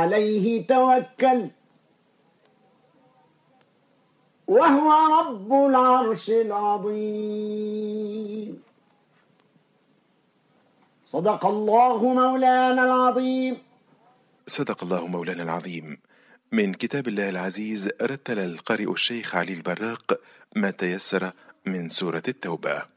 عليه توكل وهو رب العرش العظيم. صدق الله مولانا العظيم. صدق الله مولانا العظيم. من كتاب الله العزيز رتل القارئ الشيخ علي البراق ما تيسر من سورة التوبة.